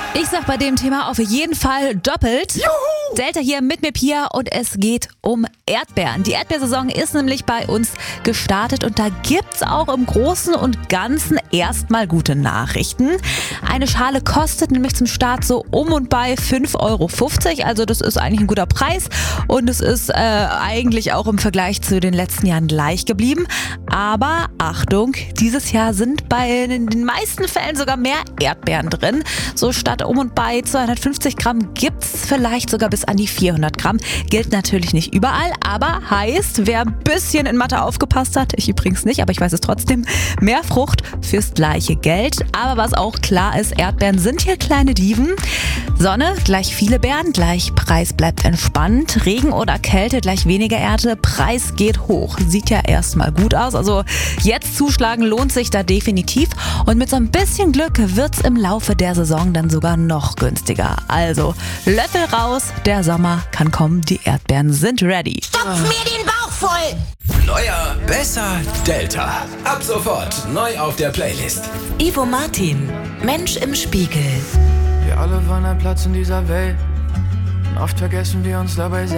Ich sag bei dem Thema auf jeden Fall doppelt. Juhu! Delta hier mit mir, Pia, und es geht um Erdbeeren. Die Erdbeersaison ist nämlich bei uns gestartet und da gibt's auch im Großen und Ganzen erstmal gute Nachrichten. Eine Schale kostet nämlich zum Start so um und bei 5,50 €. Also das ist eigentlich ein guter Preis und es ist eigentlich auch im Vergleich zu den letzten Jahren gleich geblieben. Aber Achtung, dieses Jahr sind bei den meisten Fällen sogar mehr Erdbeeren drin. So statt um und bei 250 Gramm gibt's vielleicht sogar bis an die 400 Gramm. Gilt natürlich nicht überall, aber heißt, wer ein bisschen in Mathe aufgepasst hat, ich übrigens nicht, aber ich weiß es trotzdem, mehr Frucht fürs gleiche Geld. Aber was auch klar ist, Erdbeeren sind hier kleine Dieben. Sonne gleich viele Beeren, gleich Preis bleibt entspannt. Regen oder Kälte gleich weniger Ernte, Preis geht hoch. Sieht ja erstmal gut aus, also jetzt zuschlagen lohnt sich da definitiv. Und mit so ein bisschen Glück wird's im Laufe der Saison dann sogar noch günstiger. Also Löffel raus, der Sommer kann kommen, die Erdbeeren sind ready. Stopf mir den Bauch voll! Neuer, besser, Delta. Ab sofort neu auf der Playlist. Ivo Martin, Mensch im Spiegel. Wir alle wollen einen Platz in dieser Welt. Und oft vergessen wir uns dabei selbst.